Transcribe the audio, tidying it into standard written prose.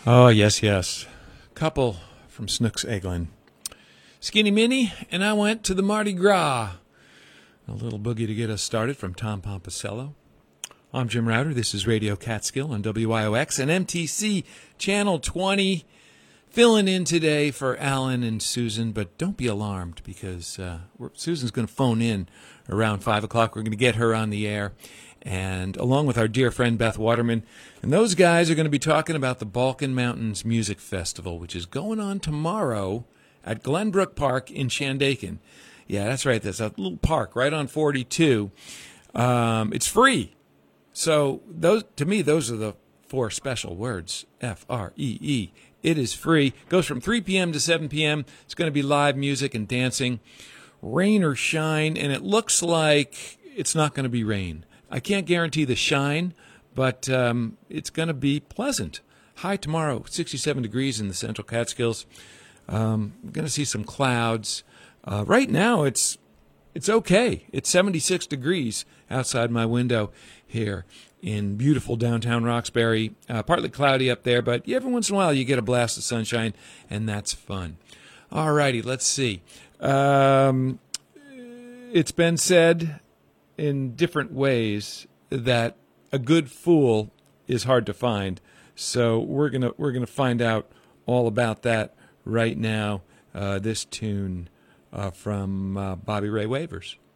Oh, yes, yes. Couple from Snooks Eglin. Skinny Minnie and I went to the Mardi Gras. A little boogie to get us started from Tom Pomposello. I'm Jim Router. This is Radio Catskill on WIOX and MTC Channel 20. Filling in today for Alan and Susan, but don't be alarmed because Susan's going to phone in around 5 o'clock. We're going to get her on the air, and along with our dear friend Beth Waterman. And those guys are going to be talking about the Balkan Mountains Music Festival, which is going on tomorrow at Glenbrook Park in Shandaken. Yeah, that's right. There's a little park right on 42. It's free. So those are the four special words, F-R-E-E. It is free. Goes from 3 p.m. to 7 p.m. It's going to be live music and dancing, rain or shine, and it looks like it's not going to be rain. I can't guarantee the shine, but it's going to be pleasant. High tomorrow, 67 degrees in the Central Catskills. I'm going to see some clouds. Right now, it's okay. It's 76 degrees outside my window here in beautiful downtown Roxbury. Partly cloudy up there, but every once in a while you get a blast of sunshine, and that's fun. All righty, let's see. It's been said in different ways that a good fool is hard to find, so we're gonna find out all about that right now. This tune from Bobby Ray Wavers.